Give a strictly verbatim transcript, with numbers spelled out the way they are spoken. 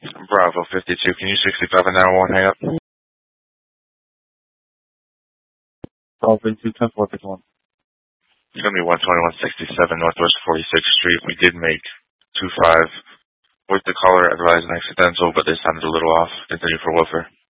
Bravo fifty-two, can you sixty-five an hour, won't hang up? Bravo fifty-two, ten four, fifty-one. It's going to be one twenty-one sixty-seven Northwest forty-sixth Street. We did make two five with the caller advised an accidental, but they sounded a little off. Continue for welfare.